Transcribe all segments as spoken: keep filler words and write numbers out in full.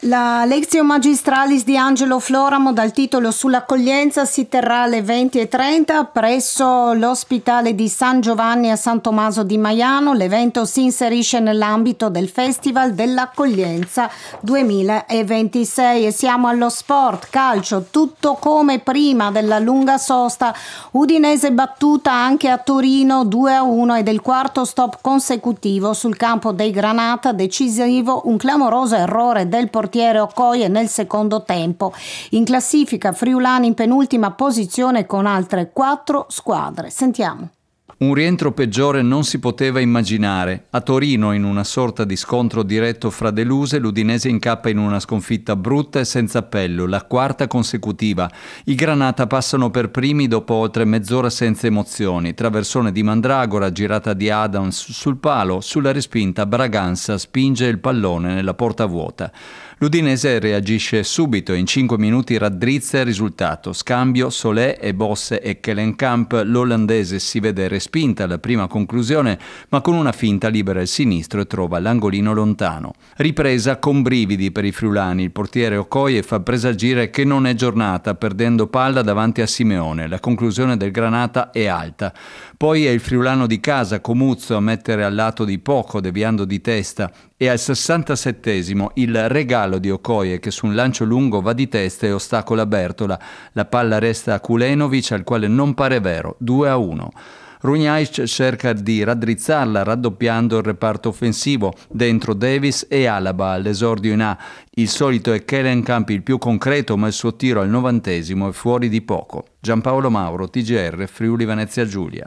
La Lectio Magistralis di Angelo Floramo dal titolo Sull'accoglienza si terrà alle venti e trenta presso l'ospitale di San Giovanni a San Tommaso di Maiano. L'evento si inserisce nell'ambito del Festival dell'Accoglienza duemilaventisei. E siamo allo sport, calcio, tutto come prima della lunga sosta. Udinese battuta anche a Torino due a uno ed il quarto stop consecutivo sul campo dei Granata, decisivo un clamoroso errore del portiere Okoye nel secondo tempo. In classifica Friulani in penultima posizione con altre quattro squadre. Sentiamo. Un rientro peggiore non si poteva immaginare. A Torino, in una sorta di scontro diretto fra deluse, l'Udinese incappa in una sconfitta brutta e senza appello, la quarta consecutiva. I Granata passano per primi dopo oltre mezz'ora senza emozioni. Traversone di Mandragora, girata di Adams sul palo, sulla respinta Braganza spinge il pallone nella porta vuota. L'Udinese reagisce subito, in cinque minuti raddrizza il risultato. Scambio, Solé e Bosse e Kellenkamp, l'olandese si vede respinta alla prima conclusione, ma con una finta libera il sinistro e trova l'angolino lontano. Ripresa con brividi per i friulani, il portiere Okoye fa presagire che non è giornata, perdendo palla davanti a Simeone. La conclusione del Granata è alta. Poi è il friulano di casa, Comuzzo, a mettere al lato di poco, deviando di testa, e al sessantasettesimo il regalo di Okoye che su un lancio lungo va di testa e ostacola Bertola. La palla resta a Kulenovic, al quale non pare vero, due a uno. Runjaic cerca di raddrizzarla raddoppiando il reparto offensivo, dentro Davis e Alaba all'esordio in A. Il solito è Kellenkamp il più concreto, ma il suo tiro al novantesimo è fuori di poco. Giampaolo Mauro, T G R, Friuli Venezia Giulia.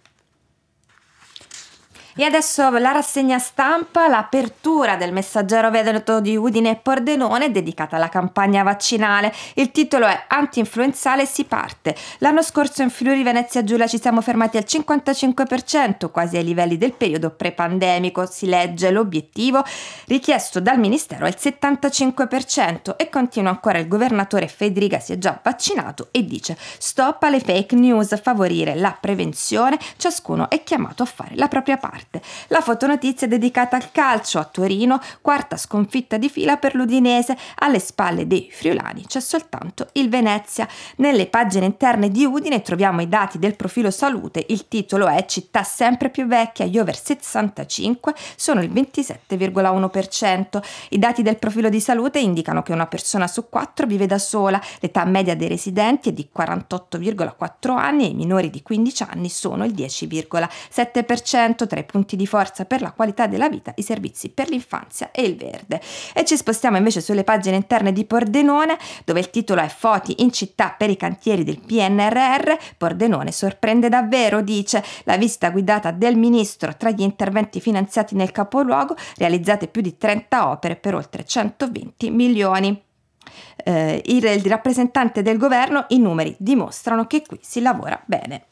E adesso la rassegna stampa, l'apertura del Messaggero Veneto di Udine e Pordenone dedicata alla campagna vaccinale. Il titolo è Anti-influenzale si parte. L'anno scorso in Friuli Venezia Giulia ci siamo fermati al cinquantacinque per cento, quasi ai livelli del periodo pre-pandemico. Si legge l'obiettivo richiesto dal Ministero è il settantacinque per cento e continua ancora il governatore Fedriga si è già vaccinato e dice stop alle fake news, favorire la prevenzione, ciascuno è chiamato a fare la propria parte. La fotonotizia è dedicata al calcio. A Torino, quarta sconfitta di fila per l'Udinese, alle spalle dei friulani c'è soltanto il Venezia. Nelle pagine interne di Udine troviamo i dati del profilo salute, il titolo è città sempre più vecchia, gli over sessantacinque sono il ventisette virgola uno per cento. I dati del profilo di salute indicano che una persona su quattro vive da sola, l'età media dei residenti è di quarantotto virgola quattro anni e i minori di quindici anni sono il dieci virgola sette per cento. Tra i punti di forza per la qualità della vita, i servizi per l'infanzia e il verde. E ci spostiamo invece sulle pagine interne di Pordenone, dove il titolo è Foti in città per i cantieri del P N R R. Pordenone sorprende davvero, dice la visita guidata del ministro. Tra gli interventi finanziati nel capoluogo, realizzate più di trenta opere per oltre centoventi milioni. Eh, il, il rappresentante del governo, i numeri dimostrano che qui si lavora bene.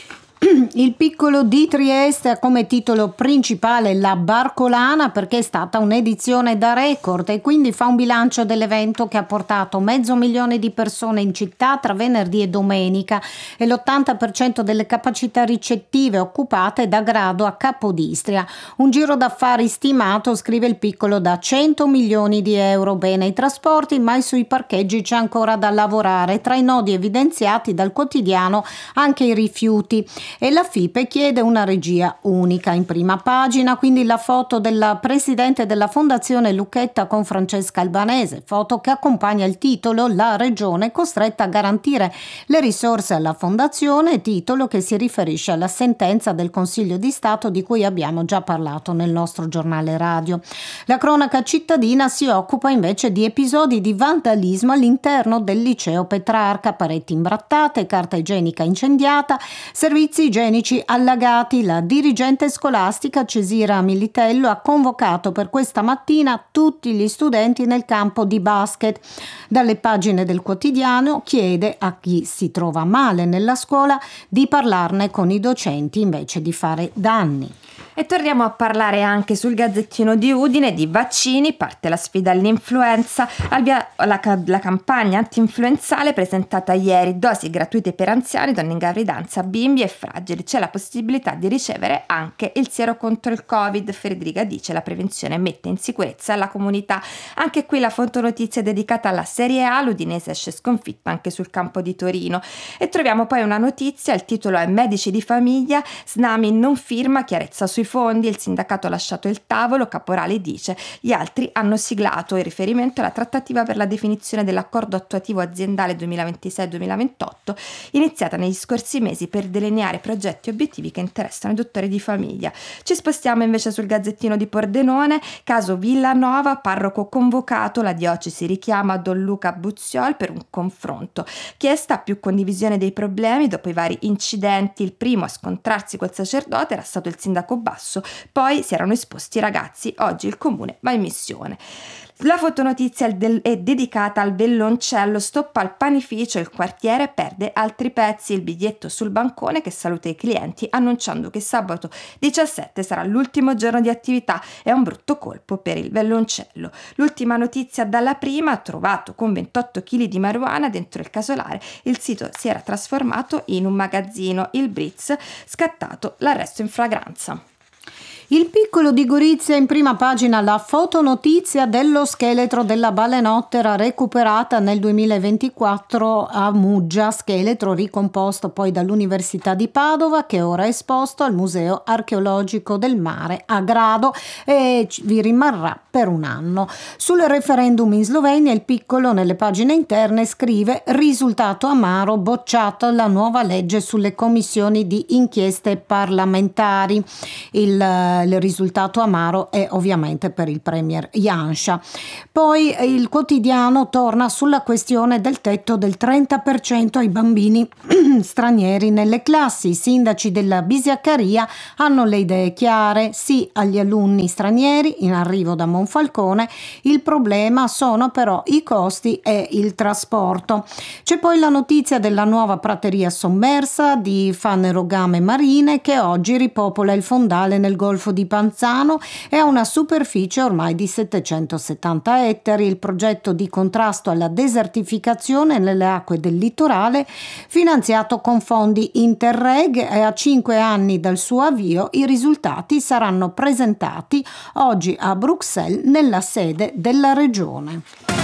Il piccolo di Trieste ha come titolo principale La Barcolana perché è stata un'edizione da record e quindi fa un bilancio dell'evento che ha portato mezzo milione di persone in città tra venerdì e domenica e l'ottanta per cento delle capacità ricettive occupate da Grado a Capodistria. Un giro d'affari stimato, scrive il piccolo, da cento milioni di euro. Bene i trasporti, ma sui parcheggi c'è ancora da lavorare. Tra i nodi evidenziati dal quotidiano anche i rifiuti. E la FIPE chiede una regia unica. In prima pagina quindi la foto della presidente della Fondazione Lucchetta con Francesca Albanese, foto che accompagna il titolo La Regione costretta a garantire le risorse alla Fondazione, titolo che si riferisce alla sentenza del Consiglio di Stato di cui abbiamo già parlato nel nostro giornale radio. La cronaca cittadina si occupa invece di episodi di vandalismo all'interno del liceo Petrarca, pareti imbrattate, carta igienica incendiata, servizi igienici allagati. La dirigente scolastica Cesira Militello ha convocato per questa mattina tutti gli studenti nel campo di basket. Dalle pagine del quotidiano chiede a chi si trova male nella scuola di parlarne con i docenti invece di fare danni. E torniamo a parlare anche sul Gazzettino di Udine di vaccini. Parte la sfida all'influenza. Al via la, la campagna anti-influenzale presentata ieri: dosi gratuite per anziani, donne in gravidanza, bimbi e fragili. C'è la possibilità di ricevere anche il siero contro il Covid. Federica dice: la prevenzione mette in sicurezza la comunità. Anche qui la fontonotizia dedicata alla Serie A. L'Udinese esce sconfitto anche sul campo di Torino. E troviamo poi una notizia, il titolo è Medici di famiglia, Snami non firma, chiarezza sui fondi, il sindacato ha lasciato il tavolo, Caporali dice gli altri hanno siglato. Il riferimento alla trattativa per la definizione dell'accordo attuativo aziendale duemilaventisei duemilaventotto, iniziata negli scorsi mesi per delineare progetti e obiettivi che interessano i dottori di famiglia. Ci spostiamo invece sul Gazzettino di Pordenone, caso Villanova, parroco convocato, la diocesi richiama Don Luca Buzziol per un confronto. Chiesta più condivisione dei problemi dopo i vari incidenti. Il primo a scontrarsi col sacerdote era stato il sindaco Basso, poi si erano esposti i ragazzi. Oggi il comune va in missione. La fotonotizia è dedicata al Velloncello, stoppa al panificio, il quartiere perde altri pezzi, il biglietto sul bancone che saluta i clienti annunciando che sabato diciassette sarà l'ultimo giorno di attività. È un brutto colpo per il Velloncello. L'ultima notizia dalla Prima: trovato con ventotto chili di marijuana dentro il casolare, il sito si era trasformato in un magazzino, il Blitz, scattato l'arresto in flagranza. Il Piccolo di Gorizia in prima pagina, la fotonotizia dello scheletro della balenottera recuperata nel duemilaventiquattro a Muggia, scheletro ricomposto poi dall'Università di Padova che ora è esposto al Museo Archeologico del Mare a Grado e vi rimarrà per un anno. Sul referendum in Slovenia il Piccolo nelle pagine interne scrive: risultato amaro, bocciato la nuova legge sulle commissioni di inchieste parlamentari. Il Il risultato amaro è ovviamente per il premier Janša. Poi il quotidiano torna sulla questione del tetto del trenta per cento ai bambini stranieri nelle classi. I sindaci della Bisiaccaria hanno le idee chiare: sì agli alunni stranieri in arrivo da Monfalcone, il problema sono però i costi e il trasporto. C'è poi la notizia della nuova prateria sommersa di fanerogame marine che oggi ripopola il fondale nel golfo di Panzano e ha una superficie ormai di settecentosettanta ettari. Il progetto di contrasto alla desertificazione nelle acque del litorale, finanziato con fondi Interreg, e a cinque anni dal suo avvio i risultati saranno presentati oggi a Bruxelles nella sede della regione.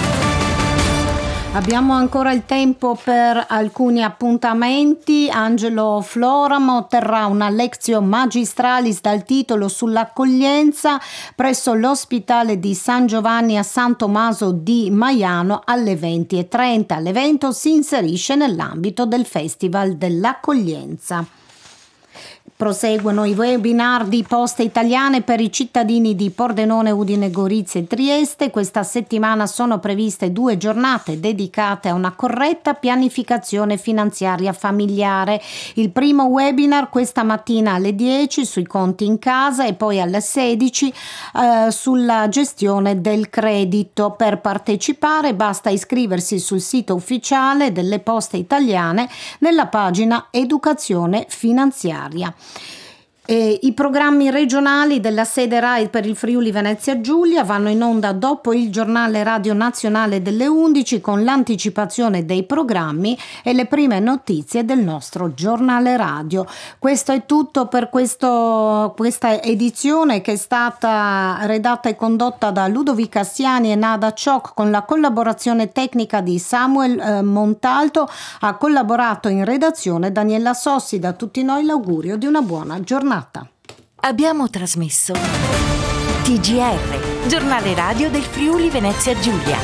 Abbiamo ancora il tempo per alcuni appuntamenti. Angelo Floramo terrà una lectio magistralis dal titolo sull'accoglienza presso l'ospitale di San Giovanni a San Tommaso di Maiano alle venti e trenta. L'evento si inserisce nell'ambito del Festival dell'Accoglienza. Proseguono i webinar di Poste Italiane per i cittadini di Pordenone, Udine, Gorizia e Trieste. Questa settimana sono previste due giornate dedicate a una corretta pianificazione finanziaria familiare. Il primo webinar questa mattina alle dieci sui conti in casa e poi alle sedici eh, sulla gestione del credito. Per partecipare basta iscriversi sul sito ufficiale delle Poste Italiane nella pagina Educazione Finanziaria. E i programmi regionali della sede RAI per il Friuli Venezia Giulia vanno in onda dopo il giornale radio nazionale delle undici con l'anticipazione dei programmi e le prime notizie del nostro giornale radio. Questo è tutto per questo, questa edizione che è stata redatta e condotta da Ludovica Cassiani e Nada Ciocc con la collaborazione tecnica di Samuel eh, Montalto. Ha collaborato in redazione Daniela Sossi. Da tutti noi l'augurio di una buona giornata. Abbiamo trasmesso T G R, giornale radio del Friuli Venezia Giulia.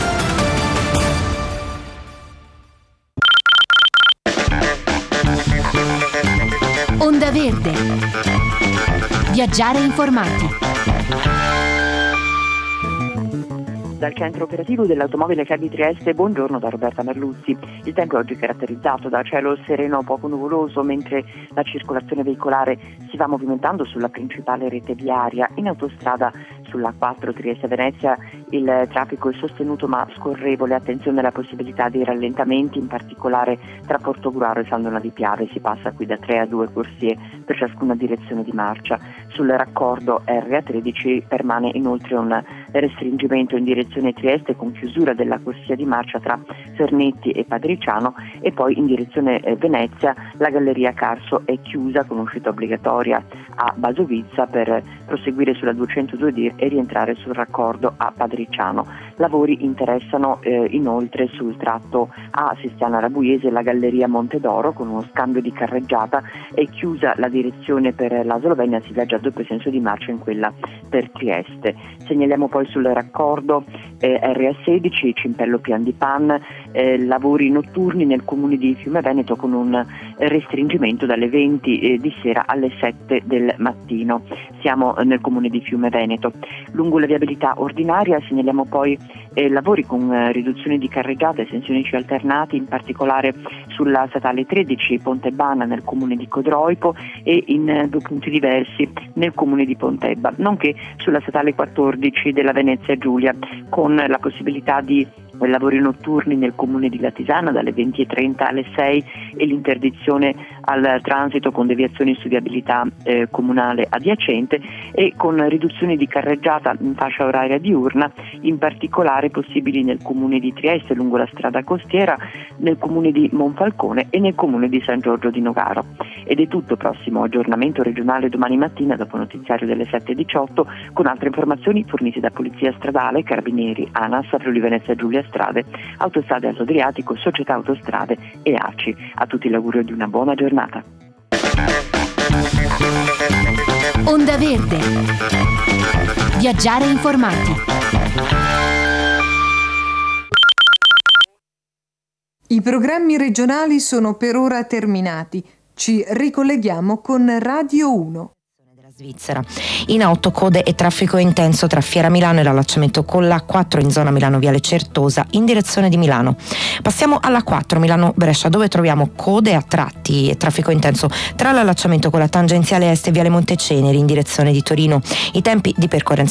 Onda Verde. Viaggiare informati. Dal centro operativo dell'automobile C A B I Trieste, buongiorno da Roberta Merluzzi. Il tempo è oggi caratterizzato da cielo sereno poco nuvoloso, mentre la circolazione veicolare si va movimentando sulla principale rete viaria. In autostrada sulla quattro Trieste-Venezia il traffico è sostenuto ma scorrevole. Attenzione alla possibilità di rallentamenti, in particolare tra Portogruaro e San Donà di Piave. Si passa qui da tre a due corsie per ciascuna direzione di marcia. Sul raccordo R A tredici permane inoltre un restringimento in direzione Trieste con chiusura della corsia di marcia tra Fernetti e Padriciano, e poi in direzione Venezia la galleria Carso è chiusa con uscita obbligatoria a Basovizza per proseguire sulla duecentodue D e rientrare sul raccordo a Padriciano. Lavori interessano eh, inoltre sul tratto a Sistiana Rabuiese la galleria Montedoro con uno scambio di carreggiata. È chiusa la direzione per la Slovenia, si viaggia a doppio senso di marcia in quella per Trieste. Segnaliamo poi sul raccordo eh, R A sedici Cimpello Pian di Pan, eh, lavori notturni nel comune di Fiume Veneto con un restringimento dalle venti eh, di sera alle sette del mattino. Siamo nel comune di Fiume Veneto. Lungo la viabilità ordinaria segnaliamo poi eh, lavori con eh, riduzione di carreggiate e sensionici alternati, in particolare sulla statale tredici Pontebana nel comune di Codroipo e in eh, due punti diversi nel comune di Pontebba, nonché sulla statale quattordici della Venezia Giulia, con la possibilità di lavori notturni nel comune di Latisana dalle venti e trenta alle sei e l'interdizione al transito con deviazioni su viabilità eh, comunale adiacente, e con riduzioni di carreggiata in fascia oraria diurna, in particolare possibili nel comune di Trieste lungo la strada costiera, nel comune di Monfalcone e nel comune di San Giorgio di Nogaro. Ed è tutto. Prossimo aggiornamento regionale domani mattina dopo notiziario delle sette e diciotto con altre informazioni fornite da Polizia Stradale, Carabinieri, ANAS, Friuli Venezia Giulia Strade, Autostrade Alto Adriatico, Società Autostrade e A C I. A tutti l'augurio di una buona giornata. Onda Verde. Viaggiare informati. I programmi regionali sono per ora terminati. Ci ricolleghiamo con Radio uno. Svizzera. In auto code e traffico intenso tra Fiera Milano e l'allacciamento con l'A quattro in zona Milano Viale Certosa in direzione di Milano. Passiamo alla quattro Milano Brescia, dove troviamo code a tratti e traffico intenso tra l'allacciamento con la tangenziale est e Viale Monteceneri in direzione di Torino. I tempi di percorrenza